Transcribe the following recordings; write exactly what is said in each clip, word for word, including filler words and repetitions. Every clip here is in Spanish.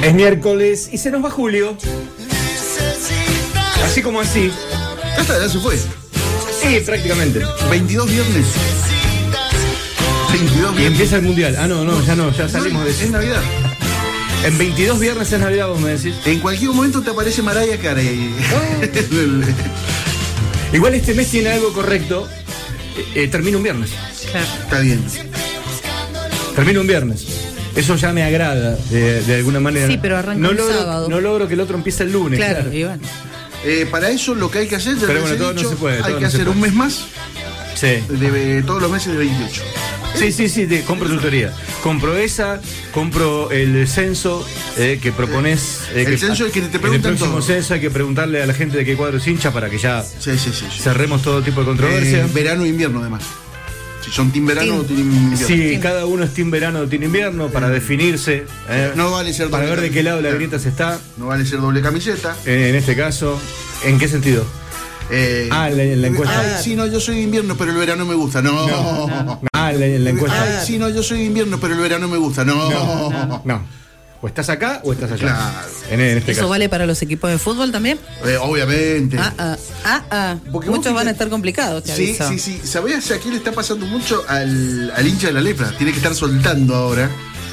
Es miércoles y se nos va julio. Así como así. Ya está, ya se fue. Sí, prácticamente. veintidós viernes. veintidós Y viernes. empieza el mundial. Ah, no, no, ya no, ya salimos No, de es eso. Navidad. En veintidós viernes es Navidad, vos me decís. En cualquier momento te aparece Mariah Carey. Igual este mes tiene algo correcto. Eh, eh, termina un viernes. Claro. Está bien. Termina un viernes. Eso ya me agrada, de, de alguna manera. Sí, pero arranca no un logro, sábado. No logro que el otro empiece el lunes. Claro, Claro. y bueno. Eh, para eso lo que hay que hacer, ya Pero les bueno, he todo no dicho, se puede, todo hay no que se hacer puede. un mes más Sí. de, de todos los meses de veintiocho. Sí, sí, sí, te compro tu teoría. Compro esa, compro el censo eh, que propones. Eh, El que, censo es que te En el preguntan próximo todo. censo hay que preguntarle a la gente de qué cuadro es hincha para que ya Sí, sí, sí. sí. cerremos todo tipo de controversia. Eh, verano e invierno, además. Si son team verano Team. o team invierno. Sí, cada uno es team verano o team invierno para definirse. eh, No vale ser Para doble ver de qué lado la camiseta. grieta se está. No vale ser doble camiseta. eh, en este caso, ¿en qué sentido? Eh, Ah, en la- en la encuesta. Ay, sí, no, yo soy de invierno, pero el verano me gusta. No. No. Ah, en la, en la encuesta. Ay, sí, no, yo soy de invierno, pero el verano me gusta. No. No, no. O estás acá o estás allá. Claro. En, en este ¿Eso caso. vale para los equipos de fútbol también? Eh, obviamente. Ah, ah, ah, ah. Porque vos Muchos van fíjate- a estar complicados, te Sí, aviso. sí, sí. ¿Sabés a quién le está pasando mucho? Al, al hincha de la lepra. Tiene que estar soltando ahora.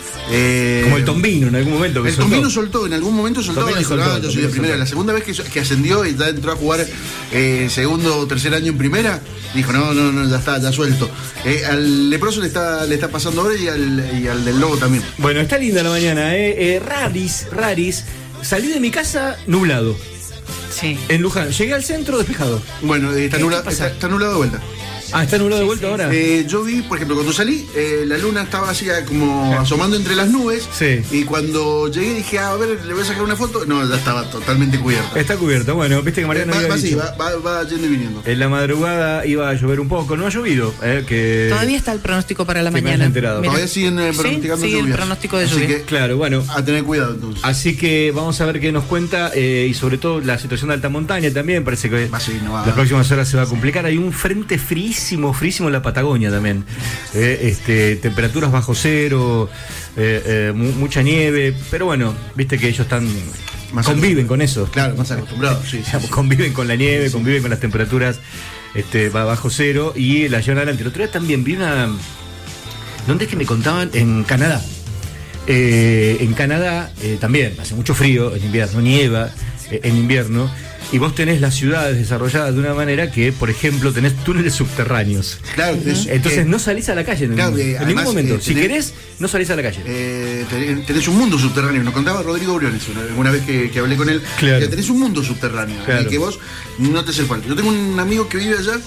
Eh, Como el Tombino en algún momento. Que El soltó. Tombino soltó, en algún momento soltó. Tombino Dijo, soltó, no, yo soy Tombino de primera. soltó. La segunda vez que, que ascendió y ya entró a jugar eh, segundo o tercer año en primera, dijo, no, no, no, ya está, ya suelto. Eh, al leproso le está, le está pasando ahora y al, y al del lobo también. Bueno, está linda la mañana, ¿eh? eh raris, raris. Salí de mi casa nublado, Sí. en Luján. Llegué al centro despejado. Bueno, eh, está, ¿Qué- nula- qué pasa? está, está nublado de vuelta. Ah, ¿está nublado de vuelta ahora? Eh, yo vi, por ejemplo, cuando salí, eh, la luna estaba así ah, como asomando entre las nubes. Sí. Y cuando llegué dije, ah, a ver, le voy a sacar una foto. No, ya estaba totalmente cubierta. Está cubierto. Bueno, viste que Mariano va, había va, sí, dicho. va, va, va yendo y viniendo. En la madrugada iba a llover un poco. No ha llovido, ¿eh? Que... Todavía está el pronóstico para la Sí, me mañana. has enterado. Mira. Todavía siguen eh, Sí, pronosticando sigue el lluvias. pronóstico de Así lluvia. que Claro, bueno. a tener cuidado entonces. Así que vamos a ver qué nos cuenta eh, y sobre todo la situación de alta montaña también. Parece que Va, sí, no va. las próximas horas se va a complicar. Hay un frente frísimo, frísimo en la Patagonia también. Eh, este, temperaturas bajo cero, eh, eh, mu- mucha nieve. Pero bueno, viste que ellos están Más conviven con eso. Claro, más acostumbrado, sí, sí, sí. Conviven con la nieve, conviven con las temperaturas este, ba- bajo cero y la llevan adelante. El otro día también vi una. ¿Dónde es que me contaban? En Canadá. Eh, en Canadá eh, también hace mucho frío en invierno, nieva eh, en invierno. Y vos tenés las ciudades desarrolladas de una manera que, por ejemplo, tenés túneles subterráneos. Claro, es- Entonces eh, no salís a la calle en, claro, ningún, eh, en además, ningún momento. eh, si tenés- querés, no salís a la calle. eh, tenés, tenés un mundo subterráneo. Nos contaba Rodrigo Briones una, alguna vez que, que hablé con él. Claro. Que tenés un mundo subterráneo. Claro. Y que vos no te hace falta. Yo tengo un amigo que vive allá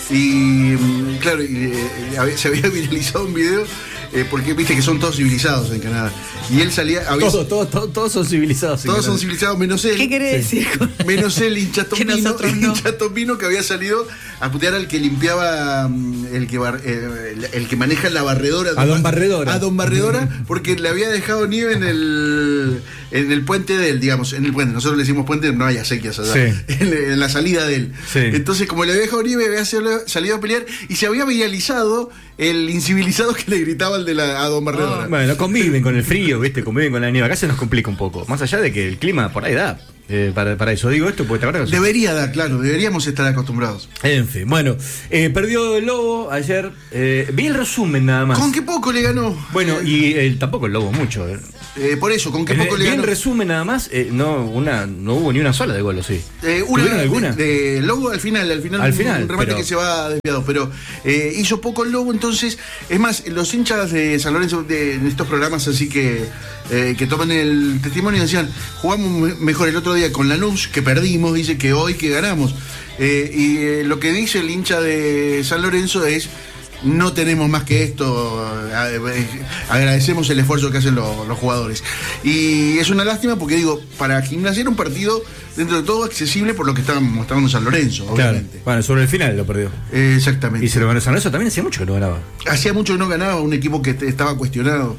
y, mm, claro, y, eh, había- se había viralizado un video. Eh, porque viste que son todos civilizados en Canadá. Y él salía. Había, Todos, todos, todos, todos son civilizados. en todos son Canadá. civilizados, menos él. ¿Qué quiere decir? con- Menos el hincha Que Tombino, nosotros el no. hincha Tombino que había salido a putear al que limpiaba, mm, el que bar- eh, el, el que maneja la barredora. A Don Barredora. A Don Barredora, porque le había dejado nieve en el en el puente de él, digamos, en el puente. Nosotros le decimos puente, no hay acequias allá. Sí. En, en la salida de él. Sí. Entonces, como le había dejado nieve, había salido- salido a pelear y se había viralizado el incivilizado que le gritaba al de la, a Don Barredora. Bueno, conviven con el frío, ¿viste? Conviven con la nieve. Acá se nos complica un poco. Más allá de que el clima por ahí da. eh, para, para eso digo esto, porque te acuerdas. Debería dar, claro, deberíamos estar acostumbrados. En fin, bueno, eh, perdió el Lobo ayer. eh, vi el resumen nada más. ¿Con qué poco le ganó? Bueno, y el, tampoco el Lobo mucho. eh. Eh, por eso, ¿con qué En el- poco le vi el ganó? resumen nada más. eh, no, una, no hubo ni una sola de gol, ¿o sí? Eh, una, ¿Tuvieron alguna? De, de Lobo al final, al final, Al un- final, un remate pero- que se va desviado, pero eh, hizo poco el Lobo, entonces, es más, los hinchas de San Lorenzo de, en estos programas así que, eh, que toman el testimonio decían, jugamos me- mejor el otro día con Lanús, que perdimos, dice que hoy que ganamos. Eh, y eh, lo que dice el hincha de San Lorenzo es, no tenemos más que esto, eh, agradecemos el esfuerzo que hacen los, los jugadores. Y es una lástima porque digo, para Gimnasia era un partido dentro de todo accesible por lo que estábamos mostrando en San Lorenzo, Claro. obviamente. Bueno, sobre el final lo perdió. Eh, exactamente. Y se lo ganó San Lorenzo también, hacía mucho que no ganaba. Hacía mucho que no ganaba un equipo que te- estaba cuestionado.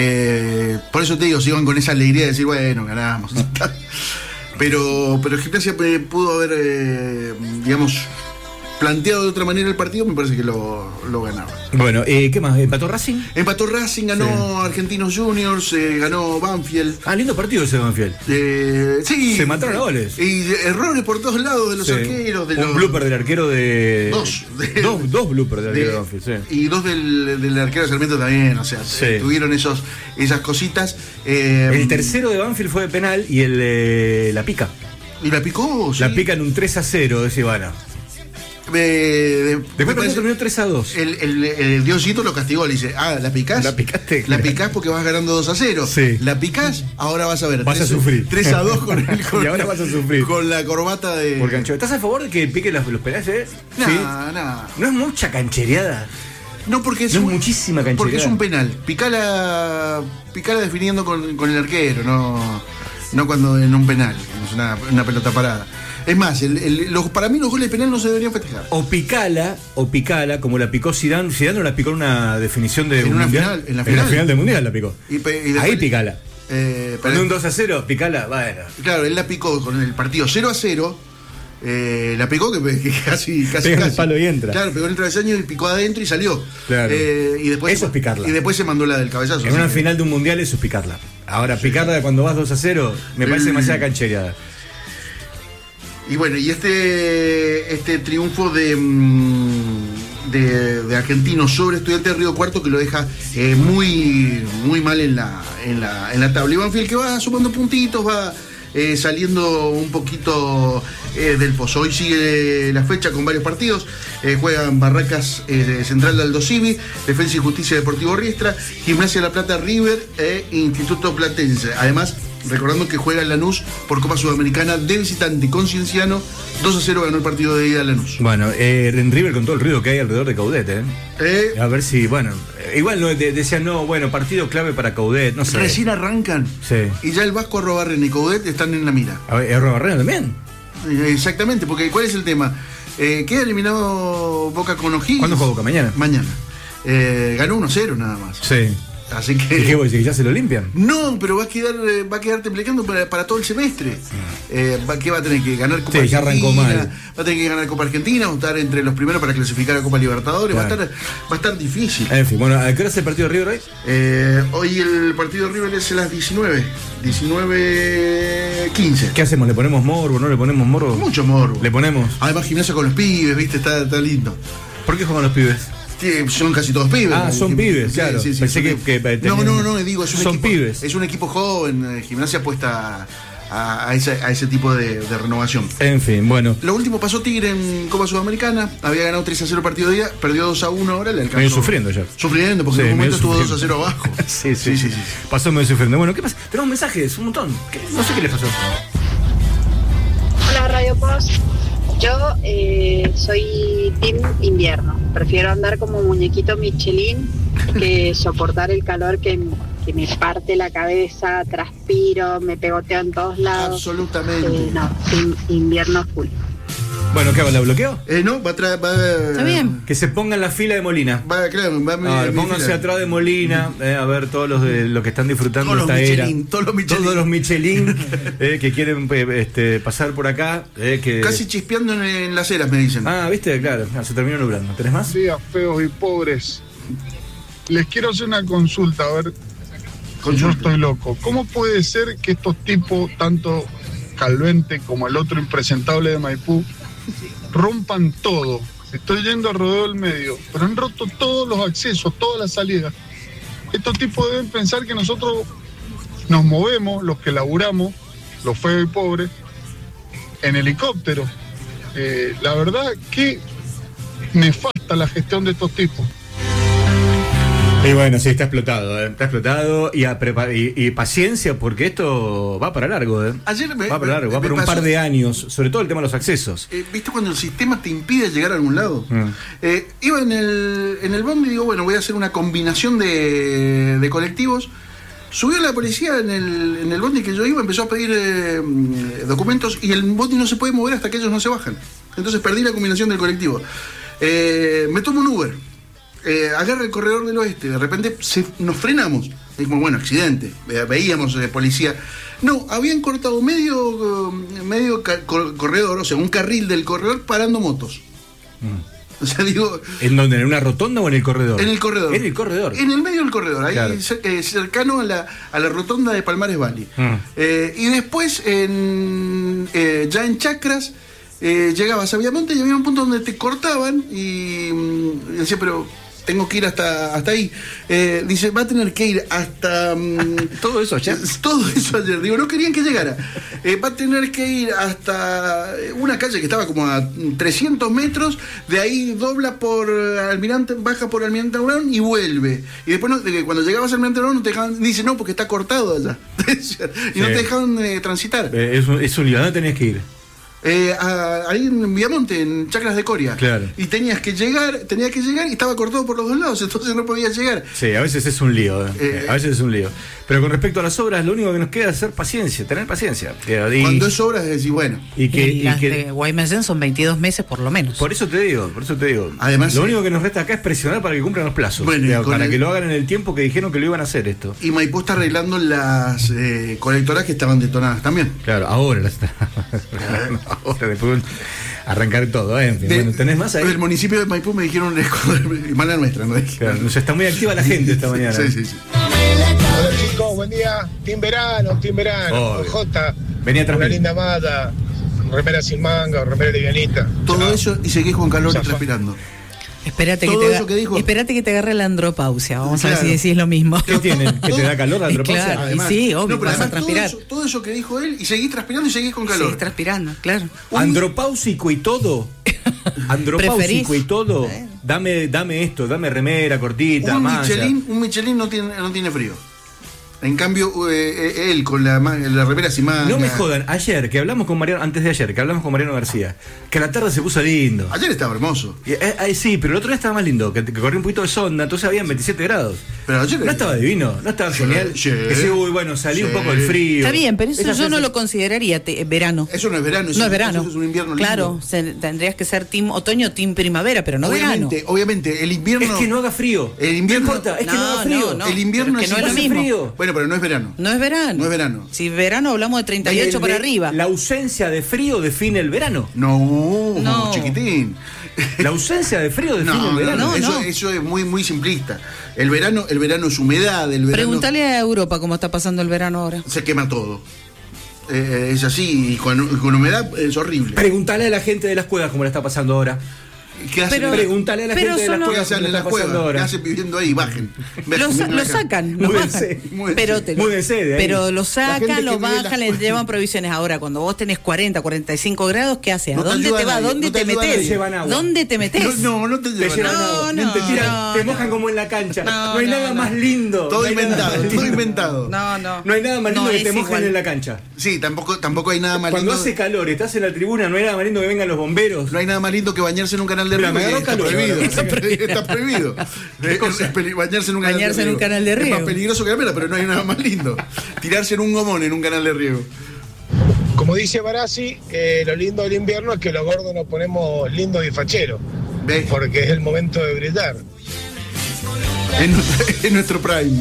Eh, por eso te digo, se iban con esa alegría de decir, bueno, ganamos. Pero, pero Gimnasia eh, pudo haber, eh, digamos, planteado de otra manera el partido, me parece que lo, lo ganaba. Bueno, eh, ¿qué más? ¿Empató Racing? Empató Racing, ganó Sí. Argentinos Juniors, eh, ganó Banfield. Ah, lindo partido ese Banfield. Eh, sí. Se mataron a goles. Y errores por todos lados de los Sí. arqueros. De Un los, blooper del arquero de. Dos. De- dos, dos bloopers del de- arquero de Banfield, sí. Y dos del, del arquero de Sarmiento también, o sea, Sí. eh, tuvieron esos, esas cositas. Eh, El tercero de Banfield fue de penal y el eh, la pica. Y la picó, sí. La pica en un tres a cero, decía Ivana. Eh, de- me Después parece- terminó tres a dos. El, el, el Diosito lo castigó, le dice, ah, ¿la picás? La picaste. La picás porque vas ganando dos a cero. Sí. La picás, ahora vas a ver. Vas a tres- sufrir. tres a dos con el con, Y ahora vas a sufrir. con la corbata de. Por cancho. ¿Estás a favor de que pique los, los penales? Eh? Nah, Sí. nah. No es mucha canchereada. No, porque es, No es un- muchísima canchereada. Porque es un penal. Picala, picala definiendo con, con el arquero, no, no cuando en un penal. Es una, una pelota parada. Es más, el, el- los, para mí los goles de penal no se deberían festejar. O picala, o picala, como la picó Zidane. Zidane no la picó en una definición de En un una mundial. final, en la final. del mundial la picó. Y pe- y después- Ahí picala. Eh, Con pero- un dos a cero, picala, bueno. Claro, él la picó con el partido cero a cero. Eh, la picó que, que casi, casi, Pega en el casi. palo y entra. Claro, pegó en el travesaño y picó adentro y salió. Claro. Eh, y después, Eso es picarla. Y después se mandó la del cabezazo. En así una que- final de un mundial eso es picarla. Ahora, picarla cuando vas dos a cero me parece El- demasiada canchereada. Y bueno, y este, este triunfo de, mm, de, de Argentinos sobre Estudiantes de Río Cuarto que lo deja eh, muy, muy mal en la, en, la, en la tabla. Y Banfield que va sumando puntitos, va eh, saliendo un poquito eh, del pozo. Hoy sigue la fecha con varios partidos. Eh, juegan Barracas eh, Central de Aldo Civi, Defensa y Justicia Deportivo Riestra, Gimnasia La Plata River e Instituto Platense. Además, recordando que juega en Lanús por Copa Sudamericana de visitante con Cienciano. dos a cero ganó el partido de ida a Lanús. Bueno, eh, en River con todo el ruido que hay alrededor de Caudet, ¿eh? Eh, A ver si, bueno, eh, igual no de- decían, no, bueno, partido clave para Caudet, no sé. recién arrancan Sí. y ya el Vasco Arrobarren y Coudet están en la mira. A ver, ¿Erro Barrena también? Eh, Exactamente, porque ¿cuál es el tema? Eh, queda eliminado Boca con O'Higgins. ¿Cuándo juega Boca? Mañana. Mañana. Eh, ganó uno a cero nada más. Sí. Así ¿Y qué que. vos decís? ¿Que ya se lo limpian? No, pero va a quedar, eh, va a quedar templecando para, para todo el semestre. Eh, va, ¿Qué va a tener que ganar Copa Sí, ya Argentina? arrancó mal. Va a tener que ganar Copa Argentina, va a estar entre los primeros para clasificar a Copa Libertadores. Claro. Va a estar, va a estar difícil. En fin, bueno, ¿a qué hora es el partido de River hoy? Eh, hoy el partido de River es a las diecinueve. diecinueve quince. ¿Qué hacemos? ¿Le ponemos morbo? ¿No le ponemos morbo? Mucho morbo. ¿Le ponemos? Además, gimnasia con los pibes, ¿viste? Está, está lindo. ¿Por qué juegan los pibes? Sí, son casi todos pibes. Ah, son Sí, pibes, sí, claro. sí, sí, Pensé son que- pibes. que No, tenían- no, no, digo, es un son equipo, pibes. Es un equipo joven, eh, gimnasia apuesta a, a ese, a ese tipo de, de renovación. En fin, bueno. Lo último pasó Tigre en Copa Sudamericana, había ganado tres a cero el partido de día, perdió dos a uno ahora, le alcanzó. Medio sufriendo ya. Sufriendo, porque Sí, en un momento medio estuvo dos a sufriendo. cero abajo. Sí, sí, sí, Pasó medio sufriendo. Bueno, ¿qué pasa? Tenemos mensajes, un montón. ¿Qué? No sé qué les pasó. Hola Radio Post, yo eh, soy Team Invierno, prefiero andar como muñequito Michelin que soportar el calor que, que me parte la cabeza, transpiro, me pegoteo en todos lados. Absolutamente. Eh, no, Team Invierno full. Bueno, ¿qué hago? ¿La bloqueo? Eh, no, va a traer. Está bien. Que se ponga en la fila de Molina. Va, claro, va a A ver, mi- pónganse fila. atrás de Molina, eh, a ver todos los de los que están disfrutando Todos los esta era. Michelin, todos los Michelin. Todos los Michelin eh, que quieren eh, este, pasar por acá. eh, que... Casi chispeando en, en las eras, me dicen. Ah, viste, claro, ah, se terminó nublando. ¿Tenés más? Días feos y pobres. Les quiero hacer una consulta, a ver si yo Consulta. estoy loco. ¿Cómo puede ser que estos tipos, tanto Calvente como el otro impresentable de Maipú, rompan todo? Estoy yendo a rodeo del medio, pero han roto todos los accesos, todas las salidas. Estos tipos deben pensar que nosotros nos movemos, los que laburamos, los feos y pobres, en helicóptero. Eh, la verdad que nefasta la gestión de estos tipos. Y bueno, sí, está explotado, eh, está explotado y, a prepa- y, y paciencia porque esto va para largo, eh. Ayer me, Va para largo, va me por un pasó- par de años, sobre todo el tema de los accesos. Eh, ¿Viste cuando el sistema te impide llegar a algún lado? Mm. Eh, iba en el, en el bondi y digo, bueno, voy a hacer una combinación de, de colectivos. Subió la policía en el, en el bondi que yo iba, empezó a pedir eh, documentos y el bondi no se puede mover hasta que ellos no se bajan. Entonces perdí la combinación del colectivo. Eh, me tomo un Uber. Eh, agarra el corredor del oeste, de repente se, nos frenamos. Es como, bueno, accidente. Ve- veíamos eh, policía. No, habían cortado medio, eh, medio ca- cor- corredor, o sea, un carril del corredor parando motos. Mm. O sea, digo... ¿En dónde? ¿En una rotonda o en el corredor? En el corredor. En el corredor. En el medio del corredor, ahí Claro. cer- eh, cercano a la, a la rotonda de Palmares Valley. Mm. Eh, y después, en, eh, ya en Chacras, eh, llegabas a Viamonte y había un punto donde te cortaban y, mm, y decía, pero tengo que ir hasta, hasta ahí. Eh, dice, va a tener que ir hasta... mm, ¿Todo eso ayer? Todo eso ayer. Digo, no querían que llegara. Eh, va a tener que ir hasta una calle que estaba como a trescientos metros. De ahí dobla por Almirante, baja por Almirante Brown y vuelve. Y después, no, de, cuando llegabas al Almirante Brown, no te dejaban. Dice, no, porque está cortado allá. y no Sí. te dejaban eh, transitar. Eh, es, un, es un lío, ¿dónde tenías que ir? Eh, a- ahí en Viamonte, en Chacras de Coria. Claro. Y tenías que llegar, tenías que llegar y estaba cortado por los dos lados, entonces no podías llegar. Sí, a veces es un lío. eh. Eh, a veces es un lío. Pero con respecto a las obras, lo único que nos queda es hacer paciencia, tener paciencia. Eh, y, Cuando es obras, es decir, bueno. y que, y y las que- de Guaymallén son veintidós meses por lo menos. por eso te digo, por eso te digo. Además, lo eh, único que nos resta acá es presionar para que cumplan los plazos. Bueno, y Eh, con para el- que lo hagan en el tiempo que dijeron que lo iban a hacer esto. Y Maipú está arreglando las eh, colectoras que estaban detonadas también. Claro, ahora las está. ahora después arrancar todo, ¿eh? En fin, De- bueno, ¿tenés más ahí? Del municipio de Maipú me dijeron mala nuestra, ¿no? Claro, nos está muy activa la gente esta mañana. Sí, sí, sí. Hola chicos, buen día. Team Verano, Team Verano. Obvio. J. Venía atrás Una mío. linda mata. Remera sin manga, remera livianita. Todo Chao. eso y seguís con calor y Zafá. transpirando. Espérate que, Todo te eso ga- que dijo. espérate que te agarre la andropausia. Vamos a ver Claro. si decís lo mismo. ¿Qué tienen? ¿Que te da calor la Y andropausia? claro, Además, y sí, obvio, No, pero vas a además todo transpirar. eso, todo eso que dijo él y seguís transpirando y seguís con calor. Seguís transpirando, claro. andropáusico y todo. Andropáusico ¿Preferís? y todo. Bueno. Dame, dame esto, dame remera cortita, un malla. Michelin, un Michelin no tiene, no tiene frío. En cambio, eh, él con la, ma- la remera sin manga. No me jodan, ayer que hablamos con Mariano, antes de ayer, que hablamos con Mariano García, que a la tarde se puso lindo. Ayer estaba hermoso. Y, eh, eh, sí, pero el otro día estaba más lindo, que, que corría un poquito de sonda, entonces habían veintisiete grados. Pero ayer No estaba divino, no estaba Sí, genial. sí. Decía, uy, bueno, salí un Sí. poco del frío. Está bien, pero eso Esa yo no sensación- lo consideraría te- verano. Eso no es verano, eso No es verano. eso es un invierno lindo. Claro, se- tendrías que ser team otoño, team primavera, pero no obviamente, verano. obviamente, el invierno. Es que no haga frío. El invierno- No importa, es que no, No, haga frío. no, no. el invierno pero es que no es lo hace mismo. frío. Bueno, pero no es verano. No es verano. No es verano. Si verano hablamos de treinta y ocho El para de- arriba. La ausencia de frío define el verano. No, No. chiquitín. La ausencia de frío define No, el no, verano. no, No, eso, no. eso es muy, muy simplista. El verano, el verano es humedad, el verano Pregúntale a Europa cómo está pasando el verano ahora. se quema todo. Eh, es así, y con, con humedad es horrible. Pregúntale a la gente de las cuevas cómo le está pasando ahora. ¿Qué hacen? Pero- Pregúntale a la pero gente de las son los- ¿Qué cuevas hacen cómo le en las está pasando cuevas? ¿Qué ahora. hacen viviendo ahí? Bajen. Lo, Bajen, sa- vengan lo acá. sacan, lo Múdense, bajan. múdense. Pero, te- Múdense de ahí. pero lo La sacan, gente lo que vive en bajan, las- les llevan provisiones. Ahora, cuando vos tenés cuarenta, cuarenta y cinco grados, ¿qué haces? ¿A No te dónde ayuda te vas? nadie, ¿Dónde no te te ayuda metés? nadie. Llevan agua. ¿Dónde te metés? No, no, no te Te llevan llevan nada. agua. no, te, tiran- no, te no. mojan como en la cancha. No, No, hay no, nada no. más lindo. Todo No hay nada inventado, más todo lindo. inventado. No, no. No hay nada más lindo No que es te mojen igual. en la cancha. Sí, tampoco, tampoco hay nada más Cuando lindo. hace calor, estás en la tribuna, no hay nada más lindo que vengan los bomberos. No hay nada más lindo que bañarse en un canal de Mira, riego. me agarró Está calor prohibido. ahora. Está prohibido. Está prohibido. Es- es peli- bañarse en un canal Bañarse de en riego. un canal de Es riego. más peligroso que la mierda, pero no hay nada más lindo. Tirarse en un gomón en un canal de riego. Como dice Barassi, eh, lo lindo del invierno es que los gordos nos ponemos lindos y facheros. ¿Ves? Porque es el momento de brillar. En, nuestra- en nuestro prime.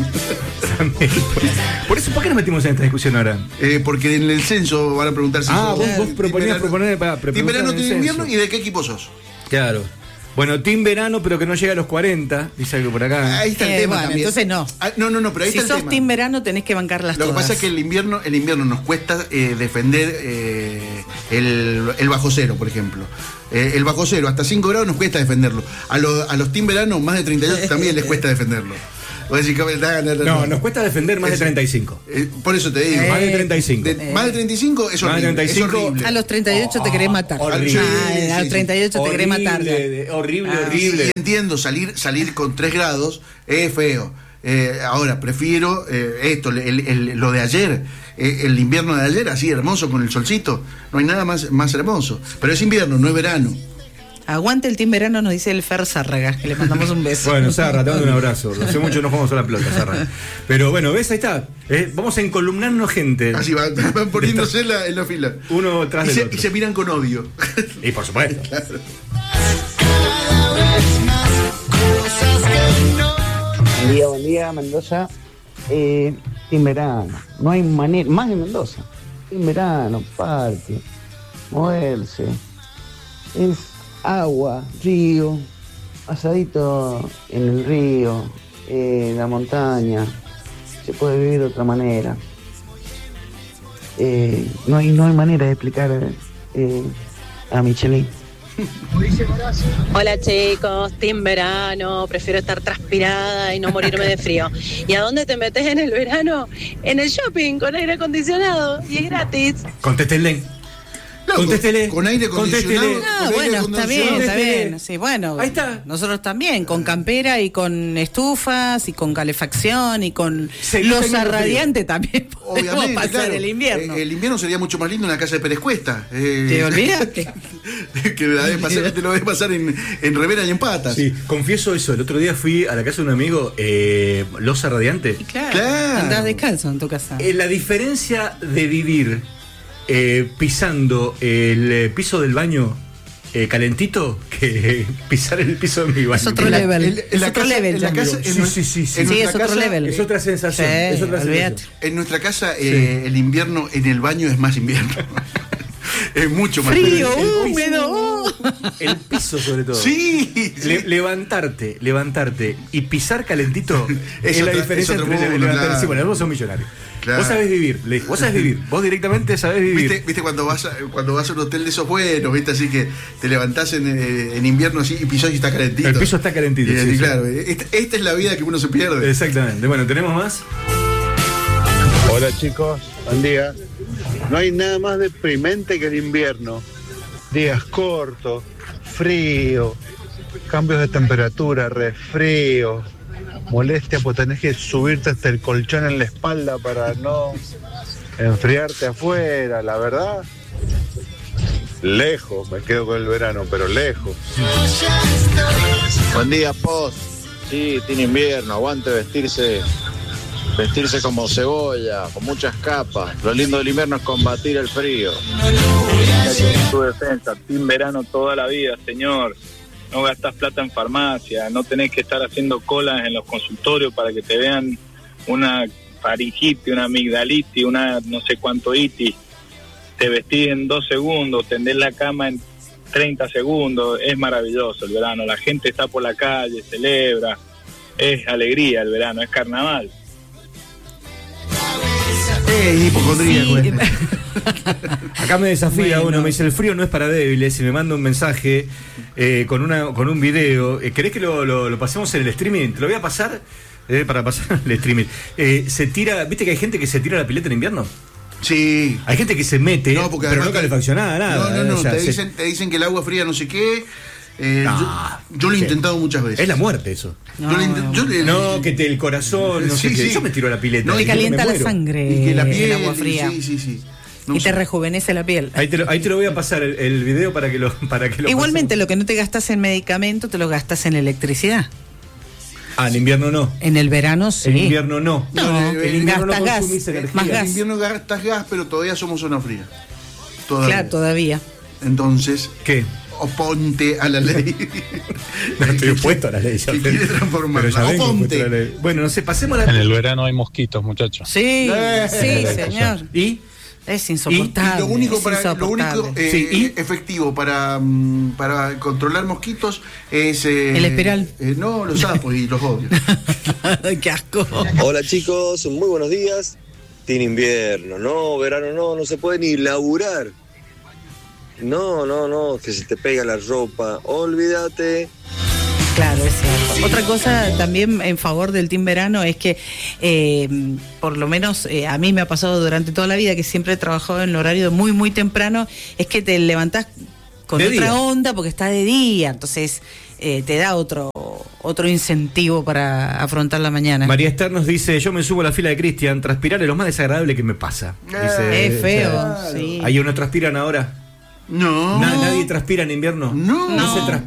Por eso, ¿por qué nos metimos en esta discusión ahora? Eh, porque en el censo van a preguntar si Ah, sos- vos, vos Team proponías verano- proponer para Team preguntar verano, en el team invierno censo. y de qué equipo sos. Claro. Bueno, team verano, pero que no llega a los cuarenta, dice algo por acá. Ahí está el Eh, tema bueno, también. entonces no. Ah, no, no, no, pero ahí Si está el sos tema. team verano, tenés que bancarlas Lo que todas. pasa es que el invierno, el invierno nos cuesta eh, defender eh, el, el bajo cero, por ejemplo. Eh, el bajo cero, hasta cinco grados nos cuesta defenderlo. A, los a los team verano, más de treinta y ocho también les cuesta defenderlo. Vos decís, no, no, no, No, nos cuesta defender más de Eso. treinta y cinco. Eh, por eso te digo. Más de treinta y cinco. De- más de treinta y cinco es Más de horrible. treinta y cinco. Es horrible. A los treinta y ocho te querés matar. Horrible. Ah, Sí, a sí, los treinta y ocho te querés matar. ya. Horrible, de- horrible, Ah, horrible. Y entiendo, salir, salir con tres grados es feo. Eh, ahora, prefiero eh, esto, el- el- lo de ayer, eh, el invierno de ayer, así hermoso con el solcito. No hay nada más, más hermoso. Pero es invierno, no es verano. Aguante el team verano, nos dice el Fer Zárraga, que le mandamos un beso. Bueno, Sarra, te mando un abrazo. Hace mucho no jugamos a la pelota, Sarra. Pero bueno, ¿ves? Ahí está. Eh, vamos a encolumnarnos gente. Así van, van poniéndose en la, en la fila. Uno tras y del se, otro. y se miran con odio. Y por supuesto. Buen día, buen día, Mendoza. Eh, en verano, no hay manera, más en Mendoza. En verano, parque, moverse. Es agua, río, asadito en el río, eh, en la montaña. Se puede vivir de otra manera. Eh, no hay, no hay manera de explicar eh, a Michelin. Hola chicos, team verano, prefiero estar transpirada y no morirme de frío. ¿Y a dónde te metes en el verano? En el shopping, con aire acondicionado y es gratis. Contéstenle. Loco, Contéstele. Con aire acondicionado. Contéstele. Ah, con aire bueno, está acondicionado. bien, está Contéstele. bien. Sí, bueno. Ahí está. Nosotros también, con campera y con estufas y con calefacción y con Seguís losa teniendo frío. radiante también podemos Obviamente, pasar claro. el invierno. Eh, el invierno sería mucho más lindo en la casa de Pérez Cuesta. Eh, ¿Te olvidaste? que la debes pasar, te lo debes pasar en, en remera y en patas. Sí, confieso eso. El otro día fui a la casa de un amigo, eh, losa radiante. Y claro, Claro. andás descalzo en tu casa. Eh, la diferencia de vivir eh, pisando el eh, piso del baño eh, calentito que pisar el piso de mi baño. Es otro En la- level. en- en es la otro casa- level, en la ya, casa- amigo. en Sí, nue- sí, sí, sí. en Sí, nuestra es otro casa- level. Es otra sensación. Sí, es otra olvídate. sensación. En nuestra casa, eh, el invierno en el baño es más invierno. Es mucho más Frío, El- el- húmedo. uh. El piso sobre todo. Sí, sí. Le- levantarte, levantarte y pisar calentito Es es, la otra- diferencia es otro entre mundo, levantar. claro. Sí, bueno, vos sos millonario. Claro. Vos sabés vivir, le dije, vos sabés vivir, vos directamente sabés vivir. ¿Viste, viste cuando vas a, cuando vas a un hotel de esos buenos, viste, así que te levantás en, eh, en invierno así y pisás y está calentito. El piso está calentito, Y, sí, y sí. claro, esta, esta es la vida que uno se pierde. Exactamente. Bueno, ¿tenemos más? Hola chicos, buen día. No hay nada más deprimente que el invierno. Días cortos, frío, cambios de temperatura, resfrío, molestia, pues tenés que subirte hasta el colchón en la espalda para no enfriarte afuera, la verdad. Lejos, me quedo con el verano, pero lejos. Buen día, Post. Sí, tiene invierno, aguante vestirse vestirse como cebolla, con muchas capas. Lo lindo del invierno es combatir el frío. Tu defensa, team verano toda la vida, señor. No gastás plata en farmacia, no tenés que estar haciendo colas en los consultorios para que te vean una faringitis, una amigdalitis, una no sé cuánto itis. Te vestís en dos segundos, tendés la cama en treinta segundos. Es maravilloso el verano, la gente está por la calle, celebra, es alegría el verano, es carnaval. Eh, hipocondríaco. Sí. este. Acá me desafía Bueno. uno, me dice, el frío no es para débiles, y me manda un mensaje eh, con una con un video. Eh, ¿Querés que lo, lo, lo pasemos en el streaming? Te lo voy a pasar eh, para pasar el streaming. Eh, se tira, ¿viste que hay gente que se tira a la pileta en invierno? Sí. Hay gente que se mete, No, porque pero además no calefaccionada, nada. No, no, no. O sea, te, se- dicen, te dicen que el agua fría no sé qué. Eh, No, yo, yo lo he ¿qué? intentado muchas veces. Es la muerte eso. Yo lo he intent- yo le- No, que te el corazón, no Sí, sé qué. sí. Yo me tiro a la pileta. No, Te y yo calienta me la muero. sangre Y que la piel. el agua fría. Sí, sí, sí. No y sé. te rejuvenece la piel. Ahí te, lo, ahí te lo voy a pasar el, el video para que lo para que lo Igualmente, pasemos. lo que no te gastas en medicamento, te lo gastas en electricidad. Ah, en invierno no. En el verano sí. En invierno no. No, No, en invierno no gastas gas, consumís energía. más En gas. invierno gastas gas, pero todavía somos zona fría. Todavía. Claro, todavía. Entonces, ¿Qué? oponte a la ley. No estoy opuesto a la ley. ya, Que pero- quiere transformarla. pero ya vengo Oponte. opuesto a la ley. Bueno, no sé, pasemos la. En el verano hay mosquitos, muchachos. Sí, Eh, sí, señor. ¿Y? Es insoportable. Y lo único, es para, lo único insoportable. eh, Sí, ¿y? efectivo para, mm, para controlar mosquitos es... eh, El espiral. eh, no, los sapos y los obvios. Ay, qué asco. Hola chicos, muy buenos días. Tiene invierno, no, verano no, no se puede ni laburar. No, no, no, que se te pega la ropa, olvídate. Claro, es cierto. Otra cosa también en favor del team verano es que, eh, por lo menos eh, a mí me ha pasado durante toda la vida, que siempre he trabajado en el horario muy, muy temprano, es que te levantás con De otra día. onda porque está de día, entonces eh, te da otro otro incentivo para afrontar la mañana. María Esther nos dice, yo me subo a la fila de Cristian, transpirar es lo más desagradable que me pasa. Dice, es feo, o sea, sí. ¿hay uno transpiran ahora? No. Na- ¿Nadie transpira en invierno? No. No se transpira.